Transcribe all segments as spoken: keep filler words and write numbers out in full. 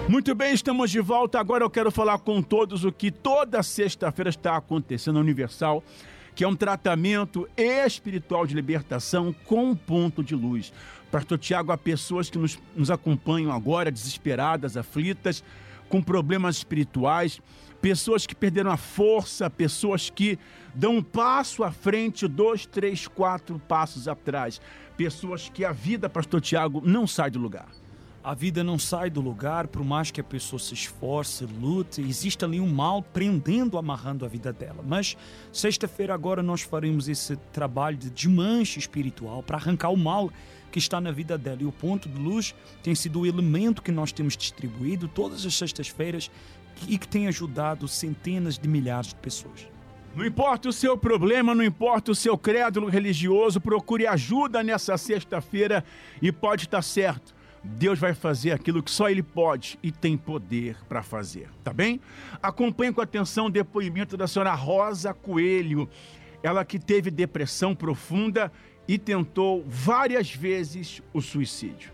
Muito bem, estamos de volta. Agora eu quero falar com todos o que toda sexta-feira está acontecendo na Universal, que é um tratamento espiritual de libertação com um ponto de luz. Pastor Tiago, há pessoas que nos, nos acompanham agora, desesperadas, aflitas, com problemas espirituais, pessoas que perderam a força, pessoas que dão um passo à frente, dois, três, quatro passos atrás, pessoas que a vida, Pastor Tiago, não sai do lugar. A vida não sai do lugar, por mais que a pessoa se esforce, lute, existe ali um mal prendendo, amarrando a vida dela. Mas sexta-feira agora nós faremos esse trabalho de desmanche espiritual para arrancar o mal que está na vida dela. E o ponto de luz tem sido o elemento que nós temos distribuído todas as sextas-feiras e que tem ajudado centenas de milhares de pessoas. Não importa o seu problema, não importa o seu crédulo religioso, procure ajuda nessa sexta-feira e pode estar certo. Deus vai fazer aquilo que só Ele pode e tem poder para fazer, tá bem? Acompanhe com atenção o depoimento da senhora Rosa Coelho, ela que teve depressão profunda e tentou várias vezes o suicídio.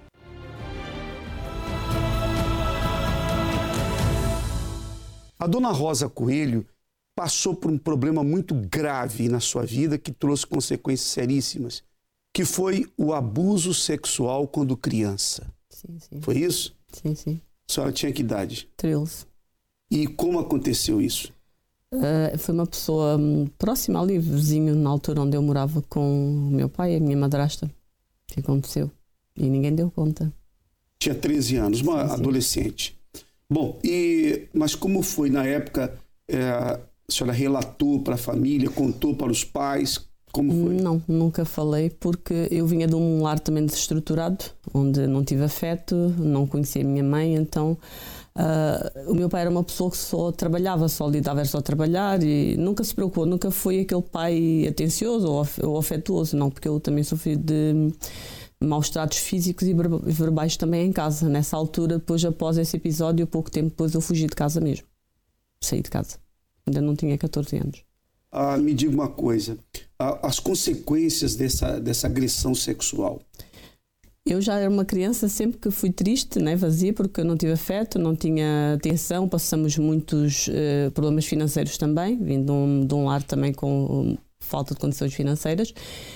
A dona Rosa Coelho passou por um problema muito grave na sua vida que trouxe consequências seríssimas, que foi o abuso sexual quando criança. Sim, sim. Foi isso? Sim, sim. A senhora tinha que idade? treze. E como aconteceu isso? Uh, foi uma pessoa um, próxima ali, vizinho, na altura onde eu morava com o meu pai e a minha madrasta, que aconteceu. E ninguém deu conta. Tinha treze anos, uma sim, adolescente. Sim. Bom, e, mas como foi na época, é, a senhora relatou para a família, contou para os pais? Como foi? Não, nunca falei, porque eu vinha de um lar também desestruturado, onde não tive afeto, não conhecia a minha mãe, então uh, o meu pai era uma pessoa que só trabalhava, só lidava só a trabalhar e nunca se preocupou, nunca foi aquele pai atencioso ou, ou afetuoso, não, porque eu também sofri de maus tratos físicos e verbais também em casa. Nessa altura, depois após esse episódio, pouco tempo depois eu fugi de casa mesmo, saí de casa, ainda não tinha catorze anos. Ah, me diga uma coisa, ah, as consequências dessa, dessa agressão sexual. Eu já era uma criança sempre que fui triste, né, vazia, porque eu não tive afeto, não tinha atenção, passamos muitos uh, problemas financeiros também, vindo de um, de um lar também com um, falta de condições financeiras,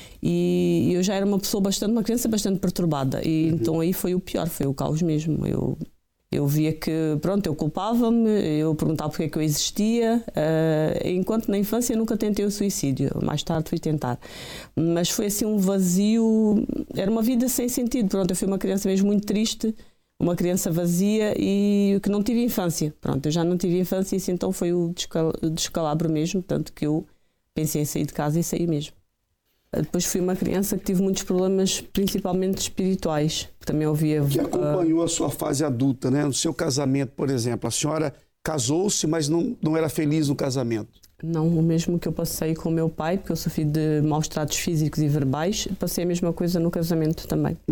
e eu já era uma pessoa bastante, uma criança bastante perturbada, e uhum. Então aí foi o pior, foi o caos mesmo. Eu Eu via que, pronto, eu culpava-me, eu perguntava porque é que eu existia, uh, enquanto na infância eu nunca tentei o suicídio, mais tarde fui tentar. Mas foi assim um vazio, era uma vida sem sentido, pronto, eu fui uma criança mesmo muito triste, uma criança vazia e que não tive infância, pronto, eu já não tive infância e isso então foi o descalabro mesmo, tanto que eu pensei em sair de casa e saí mesmo. Depois fui uma criança que tive muitos problemas, principalmente espirituais. Também ouvia... Que acompanhou uh... a sua fase adulta, né? No seu casamento, por exemplo. A senhora casou-se, mas não, não era feliz no casamento. Não, o mesmo que eu passei com o meu pai, porque eu sofri de maus tratos físicos e verbais, passei a mesma coisa no casamento também.